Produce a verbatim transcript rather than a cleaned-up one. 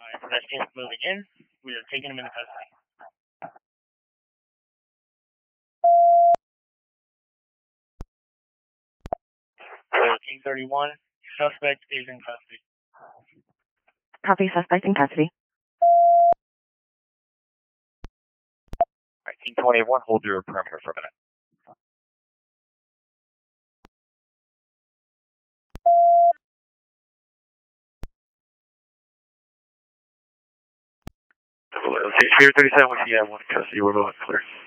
Alright, pedestrians moving in. We are taking him into custody. thirteen thirty-one, suspect is in custody. Copy, suspect in custody. nineteen twenty-one, hold your perimeter for a minute. six three thirty-seven, we see you have one in custody, we're moving clear.